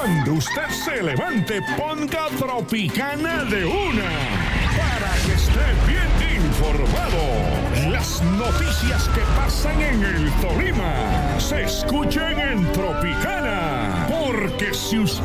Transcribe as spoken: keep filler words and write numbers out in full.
Cuando usted se levante, ponga Tropicana de una para que esté bien informado. Las noticias que pasan en el Tolima se escuchan en Tropicana, porque si usted